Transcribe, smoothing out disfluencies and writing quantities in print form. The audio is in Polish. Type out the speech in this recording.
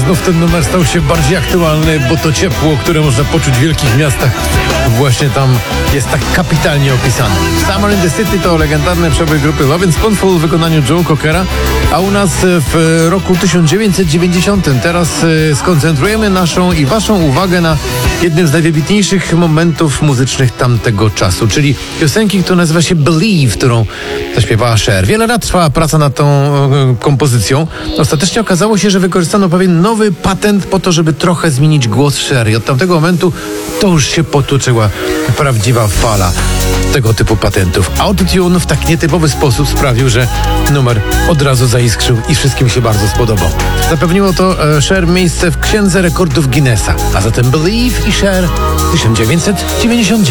znów ten numer stał się bardziej aktualny, bo to ciepło, które można poczuć w wielkich miastach, właśnie tam jest tak kapitalnie opisane. Summer in the City to legendarny przebój grupy Lovin' Spoonful w wykonaniu Joe Cockera, a u nas w roku 1990. Teraz skoncentrujemy naszą i waszą uwagę na jednym z najwybitniejszych momentów muzycznych tamtego czasu, czyli piosenki, która nazywa się Believe, którą zaśpiewała Cher. Wiele lat trwała praca nad tą kompozycją. Ostatecznie okazało się, że wykorzystano pewien nowy patent po to, żeby trochę zmienić głos Cher. I od tamtego momentu to już się potoczyła prawdziwa fala tego typu patentów. Autotune w tak nietypowy sposób sprawił, że numer od razu zaiskrzył i wszystkim się bardzo spodobał. Zapewniło to Cher miejsce w Księdze Rekordów Guinnessa. A zatem Believe i Cher 1999.